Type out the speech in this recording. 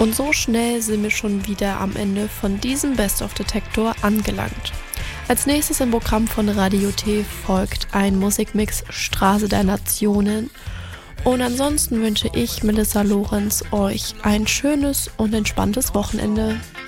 Und so schnell sind wir schon wieder am Ende von diesem Best of Detektor angelangt. Als nächstes im Programm von Radio T folgt ein Musikmix Straße der Nationen. Und ansonsten wünsche ich, Melissa Lorenz, euch ein schönes und entspanntes Wochenende.